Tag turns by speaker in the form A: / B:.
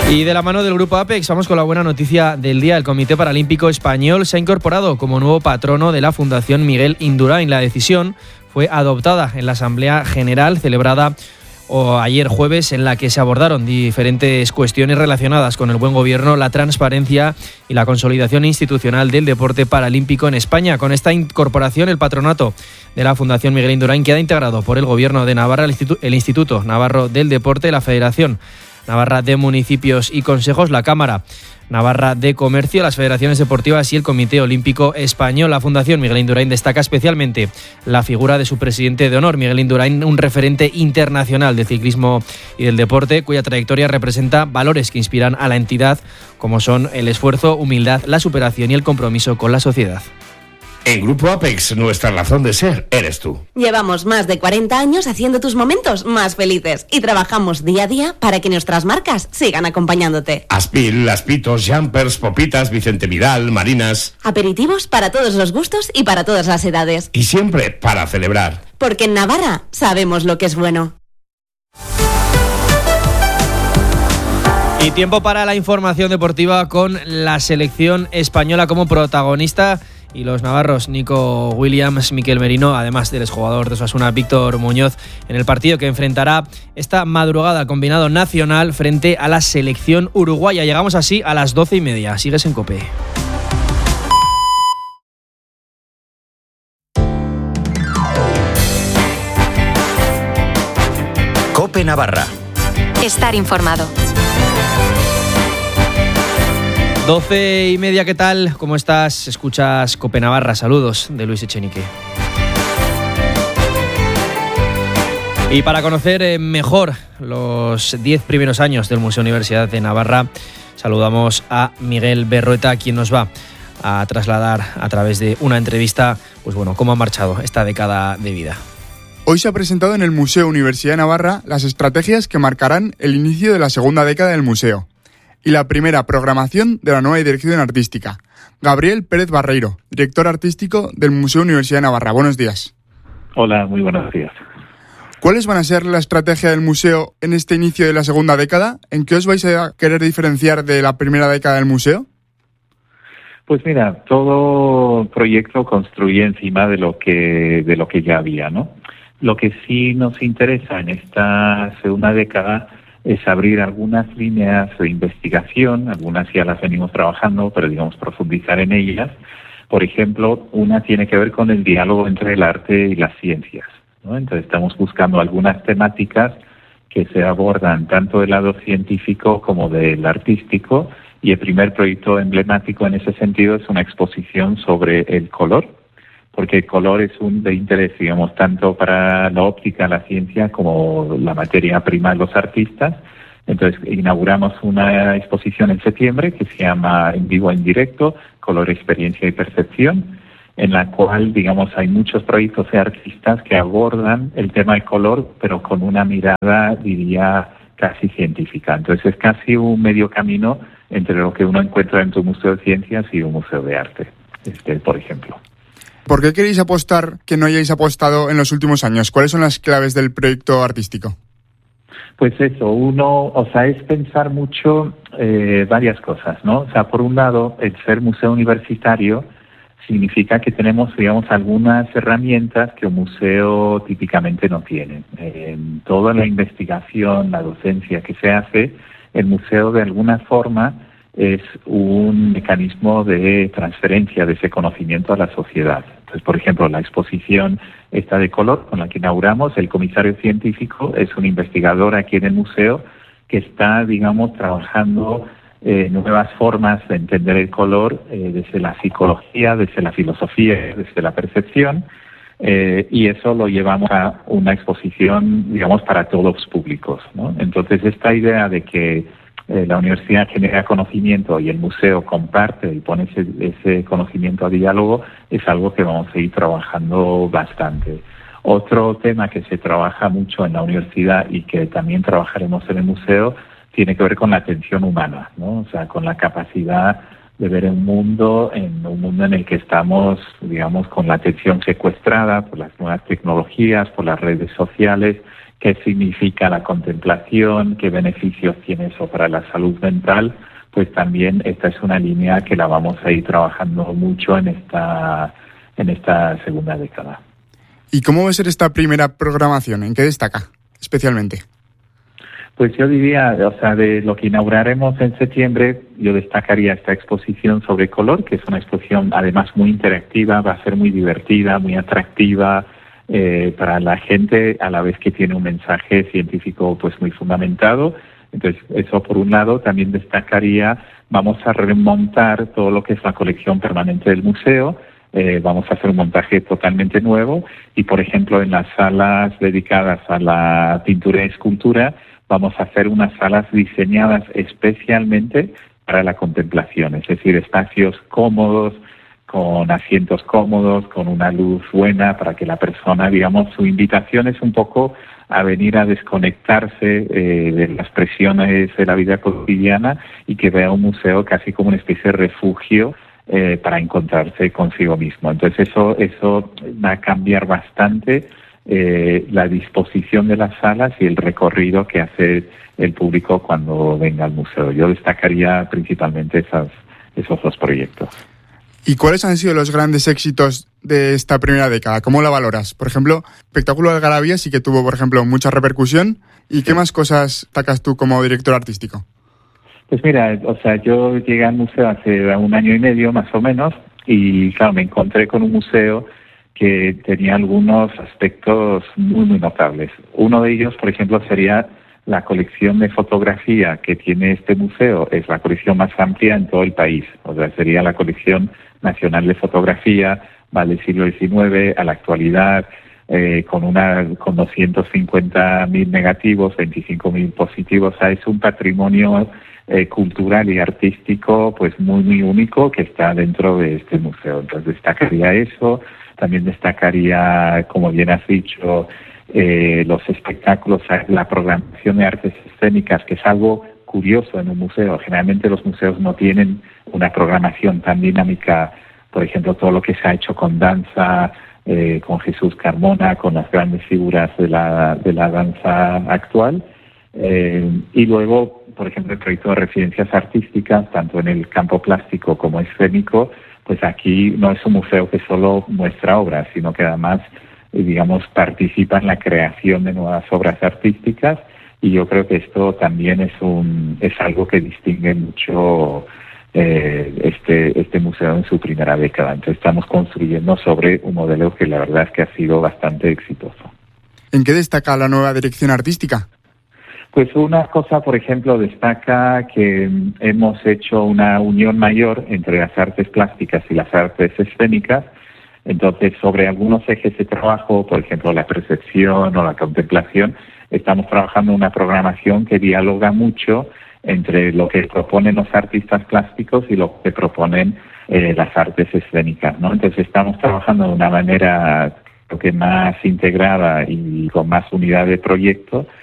A: Y de la mano del Grupo Apex vamos con la buena noticia del día. El Comité Paralímpico Español se ha incorporado como nuevo patrono de la Fundación Miguel Indurain. La decisión fue adoptada en la Asamblea General celebrada ayer jueves, en la que se abordaron diferentes cuestiones relacionadas con el buen gobierno, la transparencia y la consolidación institucional del deporte paralímpico en España. Con esta incorporación, el patronato de la Fundación Miguel Indurain queda integrado por el Gobierno de Navarra, el Instituto Navarro del Deporte, la Federación Navarra de Municipios y Consejos, la Cámara Navarra de Comercio, las federaciones deportivas y el Comité Olímpico Español. La Fundación Miguel Indurain destaca especialmente la figura de su presidente de honor, Miguel Indurain, un referente internacional del ciclismo y del deporte, cuya trayectoria representa valores que inspiran a la entidad, como son el esfuerzo, humildad, la superación y el compromiso con la sociedad.
B: En Grupo Apex, nuestra razón de ser eres tú.
C: Llevamos más de 40 años haciendo tus momentos más felices y trabajamos día a día para que nuestras marcas sigan acompañándote.
B: Aspil, Aspitos, Jumpers, Popitas, Vicente Vidal, Marinas.
C: Aperitivos para todos los gustos y para todas las edades.
B: Y siempre para celebrar.
C: Porque en Navarra sabemos lo que es bueno.
A: Y tiempo para la información deportiva con la selección española como protagonista. Y los navarros Nico Williams, Miquel Merino, además del exjugador de Osasuna Víctor Muñoz, en el partido que enfrentará esta madrugada al combinado nacional frente a la selección uruguaya. Llegamos así a las 12:30. Sigues en COPE.
D: COPE Navarra.
E: Estar informado.
A: 12:30, ¿qué tal? ¿Cómo estás? Escuchas COPE Navarra. Saludos de Luis Echenique. Y para conocer mejor los 10 primeros años del Museo Universidad de Navarra, saludamos a Miguel Berrueta, quien nos va a trasladar a través de una entrevista, pues bueno, cómo ha marchado esta década de vida.
F: Hoy se ha presentado en el Museo Universidad de Navarra las estrategias que marcarán el inicio de la segunda década del museo y la primera programación de la nueva dirección artística. Gabriel Pérez Barreiro, director artístico del Museo Universidad de Navarra. Buenos días.
G: Hola, muy buenos días.
F: ¿Cuáles van a ser la estrategia del museo en este inicio de la segunda década? ¿En qué os vais a querer diferenciar de la primera década del museo?
G: Pues mira, todo proyecto construye encima de lo que ya había, ¿no? Lo que sí nos interesa en esta segunda década es abrir algunas líneas de investigación, algunas ya las venimos trabajando, pero digamos profundizar en ellas. Por ejemplo, una tiene que ver con el diálogo entre el arte y las ciencias, ¿no? Entonces estamos buscando algunas temáticas que se abordan tanto del lado científico como del artístico, y el primer proyecto emblemático en ese sentido es una exposición sobre el color, porque el color es de interés, digamos, tanto para la óptica, la ciencia, como la materia prima de los artistas. Entonces, inauguramos una exposición en septiembre que se llama En vivo, en directo, Color, Experiencia y Percepción, en la cual, digamos, hay muchos proyectos de artistas que abordan el tema del color, pero con una mirada, diría, casi científica. Entonces, es casi un medio camino entre lo que uno encuentra en un museo de ciencias y un museo de arte, por ejemplo.
F: ¿Por qué queréis apostar que no hayáis apostado en los últimos años? ¿Cuáles son las claves del proyecto artístico?
G: Pues eso, es pensar mucho varias cosas, ¿no? O sea, por un lado, el ser museo universitario significa que tenemos, digamos, algunas herramientas que un museo típicamente no tiene. En toda la investigación, la docencia que se hace, el museo de alguna forma es un mecanismo de transferencia de ese conocimiento a la sociedad. Entonces, por ejemplo, la exposición esta de color con la que inauguramos, el comisario científico es un investigador aquí en el museo que está, digamos, trabajando nuevas formas de entender el color desde la psicología, desde la filosofía, desde la percepción, y eso lo llevamos a una exposición, digamos, para todos los públicos, ¿no? Entonces, esta idea de que la universidad genera conocimiento y el museo comparte y pone ese conocimiento a diálogo es algo que vamos a ir trabajando bastante. Otro tema que se trabaja mucho en la universidad y que también trabajaremos en el museo tiene que ver con la atención humana, ¿no? O sea, con la capacidad de ver un mundo en el que estamos, digamos, con la atención secuestrada por las nuevas tecnologías, por las redes sociales, qué significa la contemplación, qué beneficios tiene eso para la salud mental, pues también esta es una línea que la vamos a ir trabajando mucho en esta segunda década.
F: ¿Y cómo va a ser esta primera programación? ¿En qué destaca especialmente?
G: Pues yo diría, de lo que inauguraremos en septiembre, yo destacaría esta exposición sobre color, que es una exposición además muy interactiva, va a ser muy divertida, muy atractiva para la gente, a la vez que tiene un mensaje científico pues muy fundamentado. Entonces, eso por un lado. También destacaría, vamos a remontar todo lo que es la colección permanente del museo. Vamos a hacer un montaje totalmente nuevo y, por ejemplo, en las salas dedicadas a la pintura y escultura, vamos a hacer unas salas diseñadas especialmente para la contemplación, es decir, espacios cómodos, con asientos cómodos, con una luz buena, para que la persona, digamos, su invitación es un poco a venir a desconectarse de las presiones de la vida cotidiana y que vea un museo casi como una especie de refugio para encontrarse consigo mismo. Entonces eso va a cambiar bastante la disposición de las salas y el recorrido que hace el público cuando venga al museo. Yo destacaría principalmente esos dos proyectos.
F: ¿Y cuáles han sido los grandes éxitos de esta primera década? ¿Cómo la valoras? Por ejemplo, Espectáculo de Algarabía sí que tuvo, por ejemplo, mucha repercusión. ¿Y qué más cosas sacas tú como director artístico?
G: Pues mira, yo llegué al museo hace 1 año y medio más o menos y claro, me encontré con un museo que tenía algunos aspectos muy, muy notables. Uno de ellos, por ejemplo, sería la colección de fotografía que tiene este museo. Es la colección más amplia en todo el país. Sería la colección nacional de fotografía, va del siglo XIX a la actualidad, con 250.000 negativos, 25.000 positivos. Es un patrimonio cultural y artístico pues muy, muy único que está dentro de este museo. Entonces destacaría eso. También destacaría, como bien has dicho, los espectáculos, la programación de artes escénicas, que es algo curioso en un museo. Generalmente los museos no tienen una programación tan dinámica, por ejemplo, todo lo que se ha hecho con danza, con Jesús Carmona, con las grandes figuras de la danza actual. Y luego, por ejemplo, el proyecto de residencias artísticas, tanto en el campo plástico como escénico, pues aquí no es un museo que solo muestra obras, sino que además, digamos, participa en la creación de nuevas obras artísticas, y yo creo que esto también es algo que distingue mucho este museo en su primera década. Entonces estamos construyendo sobre un modelo que la verdad es que ha sido bastante exitoso.
F: ¿En qué destaca la nueva dirección artística?
G: Pues una cosa, por ejemplo, destaca que hemos hecho una unión mayor entre las artes plásticas y las artes escénicas. Entonces, sobre algunos ejes de trabajo, por ejemplo, la percepción o la contemplación, estamos trabajando una programación que dialoga mucho entre lo que proponen los artistas plásticos y lo que proponen las artes escénicas, ¿no? Entonces, estamos trabajando de una manera creo que más integrada y con más unidad de proyecto,